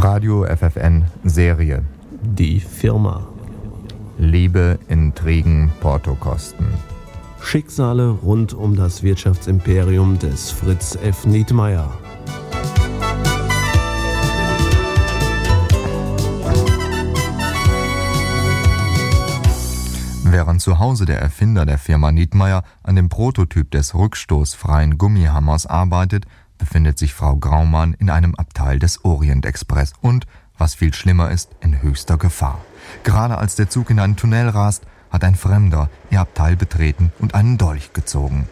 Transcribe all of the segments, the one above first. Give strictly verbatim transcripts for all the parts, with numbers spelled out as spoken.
Radio F F N Serie. Die Firma. Liebe, Intrigen, Portokosten. Schicksale rund um das Wirtschaftsimperium des Fritz F. Nietmeyer. Während zu Hause der Erfinder der Firma Nietmeyer an dem Prototyp des rückstoßfreien Gummihammers arbeitet, befindet sich Frau Graumann in einem Abteil des Orient Express und, was viel schlimmer ist, in höchster Gefahr. Gerade als der Zug in einen Tunnel rast, hat ein Fremder ihr Abteil betreten und einen Dolch gezogen.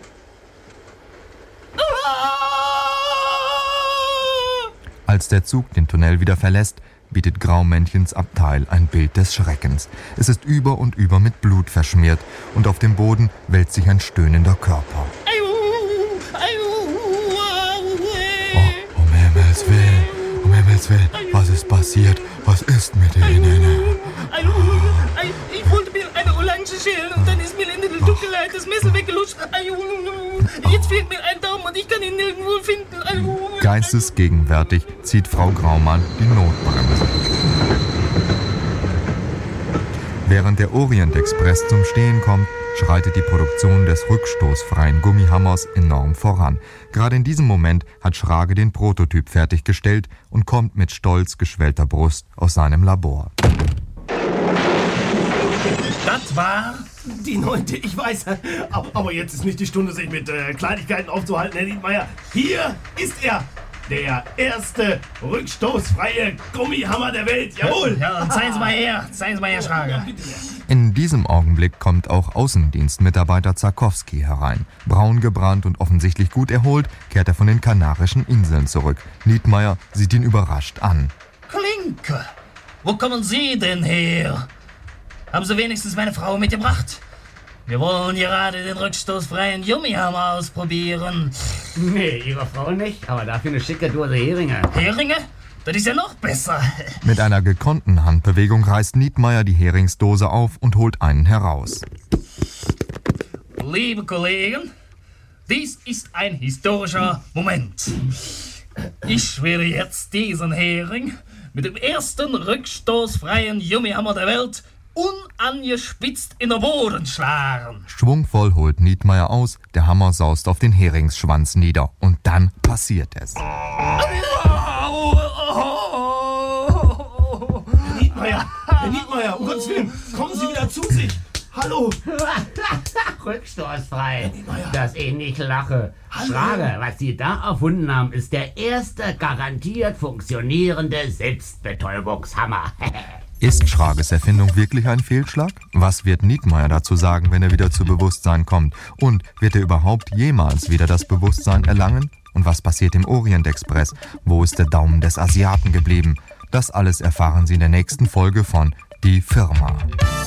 Als der Zug den Tunnel wieder verlässt, bietet Graumännchens Abteil ein Bild des Schreckens. Es ist über und über mit Blut verschmiert und auf dem Boden wälzt sich ein stöhnender Körper. Oh, um Himmels Willen, um Himmels Willen, was ist passiert? Was ist mit Ihnen? Ich wollte mir eine Orange schälen und dann ist mir in der Dunkelheit das Messer weggelutscht. Jetzt fehlt mir ein Daumen und ich kann ihn nirgendwo finden. Geistesgegenwärtig zieht Frau Graumann die Notbremse. Während der Orient Express zum Stehen kommt, schreitet die Produktion des rückstoßfreien Gummihammers enorm voran. Gerade in diesem Moment hat Schrage den Prototyp fertiggestellt und kommt mit stolz geschwellter Brust aus seinem Labor. Das war die neunte, ich weiß, aber, aber jetzt ist nicht die Stunde, sich mit äh, Kleinigkeiten aufzuhalten, Herr Nietmeyer. Hier ist er, der erste rückstoßfreie Gummihammer der Welt, jawohl! Ja, zeigen Sie mal her, zeigen Sie mal her, Schrage. In diesem Augenblick kommt auch Außendienstmitarbeiter Zarkowski herein. Braun gebrannt und offensichtlich gut erholt, kehrt er von den Kanarischen Inseln zurück. Nietmeyer sieht ihn überrascht an. Klinke, wo kommen Sie denn her? Haben Sie wenigstens meine Frau mitgebracht? Wir wollen gerade den rückstoßfreien Gummihammer ausprobieren. Nee, Ihre Frau nicht, aber dafür eine schicke Dose Heringe. Heringe? Das ist ja noch besser. Mit einer gekonnten Handbewegung reißt Nietmeyer die Heringsdose auf und holt einen heraus. Liebe Kollegen, dies ist ein historischer Moment. Ich werde jetzt diesen Hering mit dem ersten rückstoßfreien Gummihammer der Welt unangespitzt in den Boden schlagen. Schwungvoll holt Nietmeyer aus, der Hammer saust auf den Heringsschwanz nieder. Und dann passiert es. Herr Nietmeyer, Herr Nietmeyer, um Gottes Willen, kommen Sie wieder zu sich. Hallo. Rückstoßfrei, dass ich nicht lache. Schrage, was Sie da erfunden haben, ist der erste garantiert funktionierende Selbstbetäubungshammer. Ist Schrages Erfindung wirklich ein Fehlschlag? Was wird Nietmeyer dazu sagen, wenn er wieder zu Bewusstsein kommt? Und wird er überhaupt jemals wieder das Bewusstsein erlangen? Und was passiert im Orient Express? Wo ist der Daumen des Asiaten geblieben? Das alles erfahren Sie in der nächsten Folge von Die Firma.